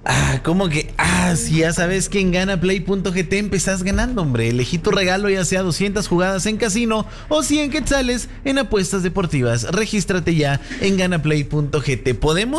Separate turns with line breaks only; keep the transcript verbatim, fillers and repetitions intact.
Ah, ¿cómo que? Ah, si ya sabes que en ganaplay punto g t empezás ganando, hombre. Elegí tu regalo, ya sea doscientas jugadas en casino o cien quetzales en apuestas deportivas. Regístrate ya en ganaplay punto g t. ¿Podemos?